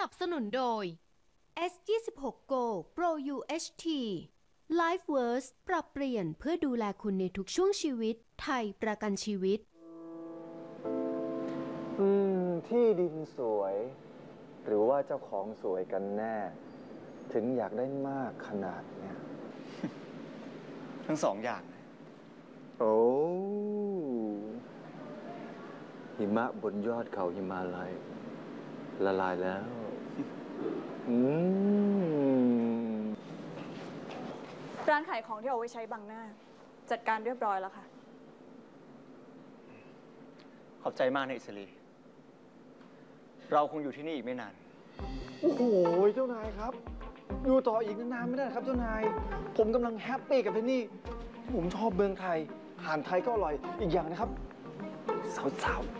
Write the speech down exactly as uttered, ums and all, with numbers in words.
นับสนุนโดย เอส ยี่สิบหก Go Pro ยู เอช ที LifeVerse ปรับเปลี่ยนเพื่อดูแลคุณในทุกช่วงชีวิตไทยประกันชีวิตอืมที่ดินสวย หรือว่าเจ้าของสวยกันแน่ ถึงอยากได้มากขนาดเนี้ยทั้งสองอย่างโอ้หิมะบนยอดเขาหิมาลัยละลายแล้ว อืมร้านขายของที่เอาไว้ใช้บังหน้า จัดการเรียบร้อยแล้วค่ะขอบใจมากนะอิสรีเราคงอยู่ที่นี่อีกไม่นานโอ้โหเจ้านายครับ อยู่ต่ออีกนานๆไม่ได้ครับเจ้านาย ผมกำลังแฮปปี้กับที่นี่ ผมชอบเมืองไทยอาหารไทยก็อร่อยอีกอย่างนะครับ สาว